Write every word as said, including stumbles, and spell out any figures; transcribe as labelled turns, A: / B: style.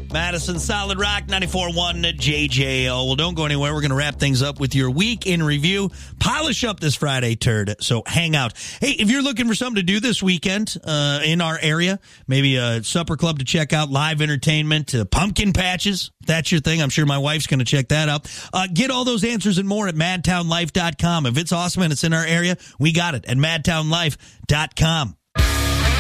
A: Madison Solid Rock, ninety-four point one J J O. Well, don't go anywhere. We're going to wrap things up with your week in review. Polish up this Friday, turd. So hang out. Hey, if you're looking for something to do this weekend uh, in our area, maybe a supper club to check out, live entertainment, uh, pumpkin patches, if that's your thing. I'm sure my wife's going to check that out. Uh, get all those answers and more at madtown life dot com. If it's awesome and it's in our area, we got it at madtown life dot com.